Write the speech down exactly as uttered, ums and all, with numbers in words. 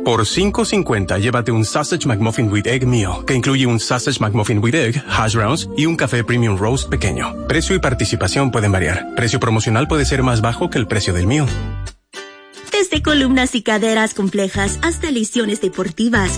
Por cinco cincuenta, llévate un Sausage McMuffin with Egg Meal, que incluye un Sausage McMuffin with Egg, hash browns y un café Premium Roast pequeño. Precio y participación pueden variar. Precio promocional puede ser más bajo que el precio del meal. Desde columnas y caderas complejas hasta lesiones deportivas,